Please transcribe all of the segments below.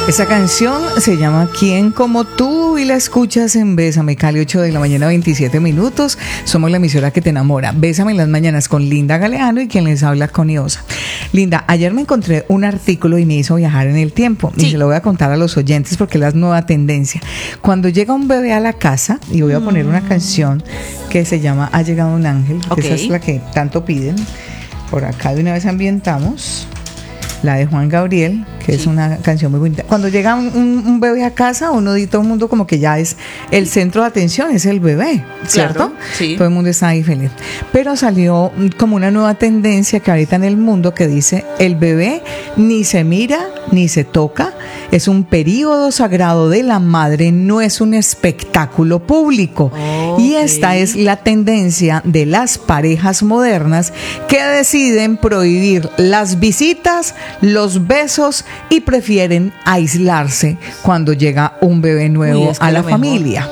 Esa canción se llama ¿Quién como tú? Y la escuchas en Bésame, Cali, 8 de la mañana, 27 minutos. Somos la emisora que te enamora. Bésame en las mañanas con Linda Galeano y quien les habla, Connie Osa. Linda, ayer me encontré un artículo y me hizo viajar en el tiempo. Sí. Y se lo voy a contar a los oyentes porque es la nueva tendencia. Cuando llega un bebé a la casa, y voy a poner una canción que se llama Ha llegado un ángel, que esa es la que tanto piden. Por acá de una vez ambientamos la de Juan Gabriel, que es una canción muy bonita. Cuando llega un bebé a casa, uno y todo el mundo como que ya es el centro de atención, es el bebé, ¿cierto? Claro, sí. Todo el mundo está ahí feliz. Pero salió como una nueva tendencia que ahorita en el mundo que dice, el bebé ni se mira ni se toca, es un período sagrado de la madre, no es un espectáculo público. Y esta es la tendencia de las parejas modernas que deciden prohibir las visitas, los besos y prefieren aislarse cuando llega un bebé nuevo a la familia.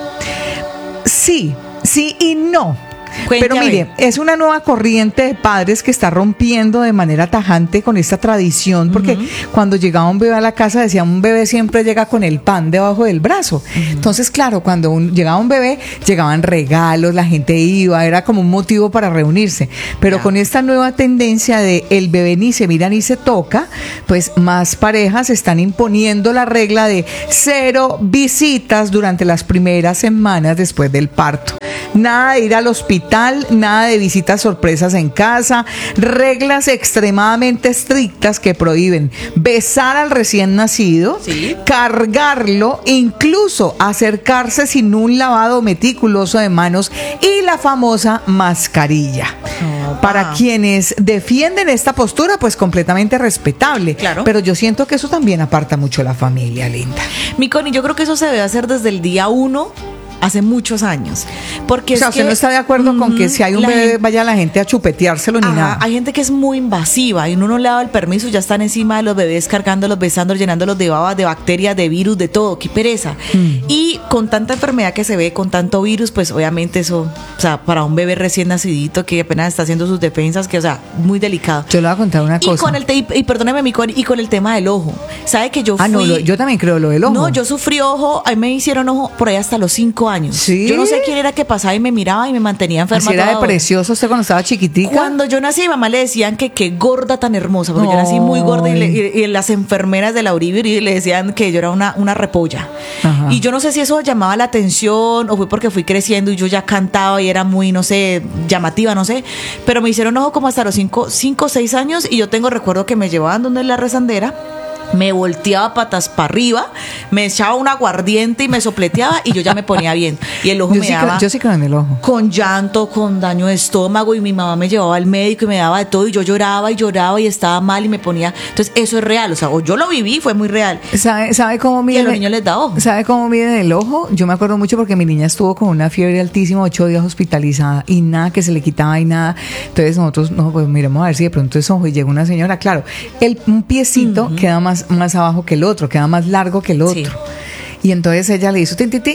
Sí, sí y no. Pero mire, es una nueva corriente de padres que está rompiendo de manera tajante con esta tradición, porque cuando llegaba un bebé a la casa, decía, un bebé siempre llega con el pan debajo del brazo. Entonces, claro, cuando llegaba un bebé, llegaban regalos, la gente iba, era como un motivo para reunirse. Pero con esta nueva tendencia de el bebé ni se mira ni se toca, pues más parejas están imponiendo la regla de 0 visitas durante las primeras semanas después del parto. Nada de ir al hospital, nada de visitas sorpresas en casa, reglas extremadamente estrictas que prohíben besar al recién nacido, cargarlo, incluso acercarse sin un lavado meticuloso de manos y la famosa mascarilla. Para quienes defienden esta postura, pues completamente respetable. Claro. Pero yo siento que eso también aparta mucho a la familia, Linda. Mi Connie, yo creo que eso se debe hacer desde el día 1. Hace muchos años. Porque o sea, usted no está de acuerdo con que si hay un bebé vaya la gente a chupeteárselo ni nada. Hay gente que es muy invasiva y uno no le da el permiso, ya están encima de los bebés, cargándolos, besándolos, llenándolos de babas, de bacterias, de virus, de todo. Qué pereza. Y con tanta enfermedad que se ve, con tanto virus, pues obviamente eso, o sea, para un bebé recién nacidito que apenas está haciendo sus defensas, que o sea, muy delicado. Yo le voy a contar una cosa. Y perdóneme, mi Connie, y con el tema del ojo. ¿Sabe que yo fui? No, yo también creo lo del ojo. No, yo sufrí ojo, a mí me hicieron ojo por ahí hasta los 5 años. ¿Sí? Yo no sé quién era que pasaba y me miraba y me mantenía enferma. ¿Así era de precioso usted cuando estaba chiquitica? Cuando yo nací, mi mamá le decían que qué gorda tan hermosa, porque yo nací muy gorda y las enfermeras de la Uribiri le decían que yo era una repolla. Ajá. Y yo no sé si eso llamaba la atención o fue porque fui creciendo y yo ya cantaba y era muy, no sé, llamativa, no sé. Pero me hicieron ojo como hasta los 5 o 6 años y yo tengo recuerdo que me llevaban donde la rezandera. Me volteaba patas para arriba, me echaba un aguardiente y me sopleteaba y yo ya me ponía bien. Y el ojo yo sí creo en el ojo. Con llanto, con daño de estómago y mi mamá me llevaba al médico y me daba de todo y yo lloraba y estaba mal y me ponía... Entonces eso es real, o sea, yo lo viví, fue muy real. ¿Sabe cómo miden? Y a los niños les da ojo. ¿Sabe cómo miden el ojo? Yo me acuerdo mucho porque mi niña estuvo con una fiebre altísima, 8 días hospitalizada y nada que se le quitaba y nada. Entonces nosotros, no, pues miremos a ver si de pronto es ojo. Y llegó una señora, claro, un piecito queda más abajo que el otro, queda más largo que el otro. Sí. Y entonces ella le hizo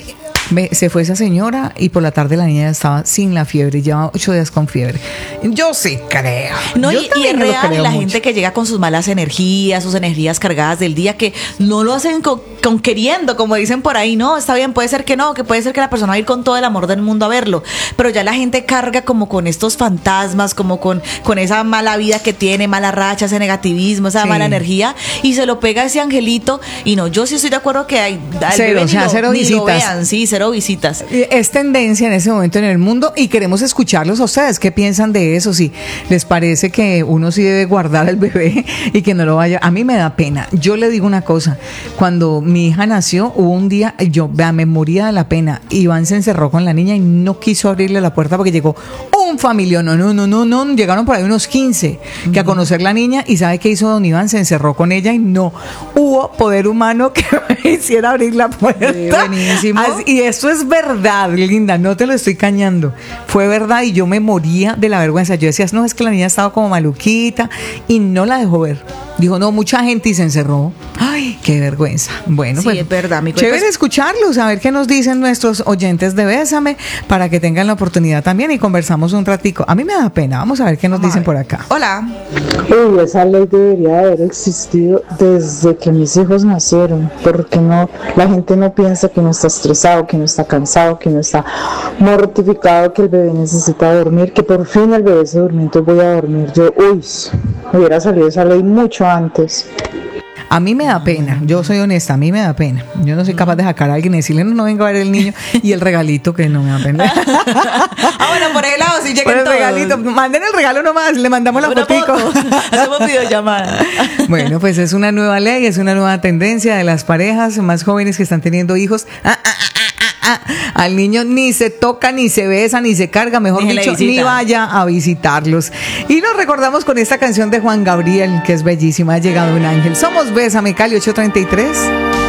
se fue esa señora y por la tarde la niña estaba sin la fiebre, llevaba 8 días con fiebre. Yo sí creo. No, y es real, la gente que llega con sus malas energías, sus energías cargadas del día, que no lo hacen con queriendo, como dicen por ahí, no, está bien, puede ser que no, que puede ser que la persona va a ir con todo el amor del mundo a verlo, pero ya la gente carga como con estos fantasmas, como con esa mala vida que tiene, mala racha, ese negativismo, esa mala energía, y se lo pega a ese angelito, y no, yo sí estoy de acuerdo que hay cero visitas. Lo vean, sí, 0 visitas. Es tendencia en ese momento en el mundo y queremos escucharlos a ustedes. ¿Qué piensan de eso? Si les parece que uno sí debe guardar al bebé y que no lo vaya. A mí me da pena. Yo le digo una cosa. Cuando mi hija nació, hubo un día, me moría de la pena. Iván se encerró con la niña y no quiso abrirle la puerta porque llegó un familión. No. Llegaron por ahí unos 15 que a conocer la niña y ¿sabe qué hizo don Iván? Se encerró con ella y no hubo poder humano que me hiciera abrir la puerta. Buenísimo. Y eso es verdad, Linda, no te lo estoy cañando. Fue verdad y yo me moría de la vergüenza. Yo decía, no, es que la niña estaba como maluquita y no la dejó ver. Dijo, no, mucha gente y se encerró. Ay, Qué vergüenza. Bueno, sí, pues es verdad, mi chévere cuerpo escucharlos, a ver qué nos dicen nuestros oyentes de Bésame, para que tengan la oportunidad también y conversamos un ratico. A mí me da pena, vamos a ver qué nos dicen por acá. Hola. Uy, esa ley debería haber existido desde que mis hijos nacieron, porque no, la gente no piensa que no está estresado, que no está cansado, que no está mortificado, que el bebé necesita dormir, que por fin el bebé se durmió, entonces voy a dormir. Yo, hubiera salido esa ley mucho antes. A mí me da pena, yo soy honesta, a mí me da pena. Yo no soy capaz de sacar a alguien y decirle, no venga a ver el niño y el regalito, que no me da pena. Bueno, por el lado sí por llegan el todos. regalito, manden el regalo nomás, le mandamos la fotico. Hacemos videollamada. Bueno, pues es una nueva ley, es una nueva tendencia de las parejas más jóvenes que están teniendo hijos. Al niño ni se toca, ni se besa, ni se carga, mejor dicho, ni vaya a visitarlos. Y nos recordamos con esta canción de Juan Gabriel, que es bellísima, Ha llegado un ángel. Somos Bésame, Cali 833.